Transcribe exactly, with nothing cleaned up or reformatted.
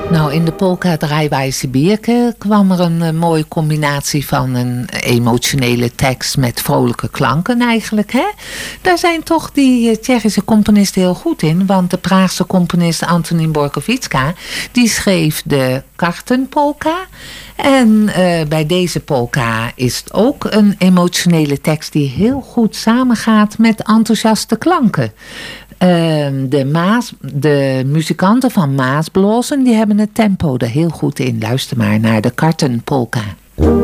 Nou, in de polka Draaiwijze Bierke kwam er een, een mooie combinatie van een emotionele tekst met vrolijke klanken eigenlijk. Hè? Daar zijn toch die Tsjechische componisten heel goed in. Want de Praagse componist Antonín Borkovicka, die schreef de Kartenpolka. En uh, bij deze polka is het ook een emotionele tekst die heel goed samengaat met enthousiaste klanken. Uh, de, Maas, de muzikanten van Maasblozen die hebben het tempo er heel goed in. Luister maar naar de Kartenpolka.